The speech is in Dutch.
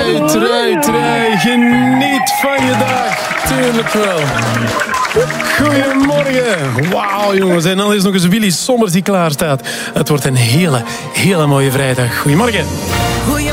Trui. Geniet van je dag. Tuurlijk wel. Goedemorgen. Wauw, jongens. En dan is nog eens Willy Sommers die klaar staat. Het wordt een hele mooie vrijdag. Goedemorgen.